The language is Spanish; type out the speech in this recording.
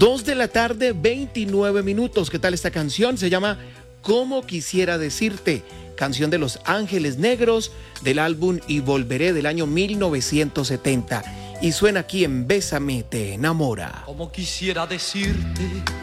2 de la tarde, 29 minutos. ¿Qué tal esta canción? Se llama Como Quisiera Decirte, canción de Los Ángeles Negros del álbum Y Volveré del año 1970. Y suena aquí en Bésame, te enamora. Como quisiera decirte